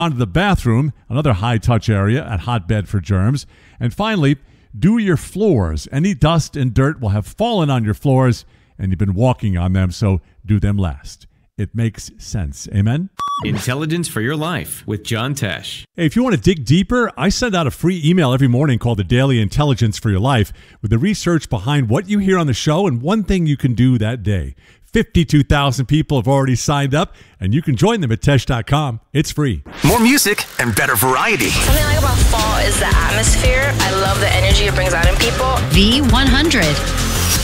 onto the bathroom, another high-touch area and hotbed for germs. And finally, do your floors. Any dust and dirt will have fallen on your floors, and you've been walking on them, so do them last. It makes sense. Amen? Intelligence for Your Life with John Tesh. Hey, if you want to dig deeper, I send out a free email every morning called the Daily Intelligence for Your Life with the research behind what you hear on the show and one thing you can do that day. 52,000 people have already signed up, and you can join them at Tesh.com. It's free. More music and better variety. Something I like about fall is the atmosphere. I love the energy it brings out in people. V100.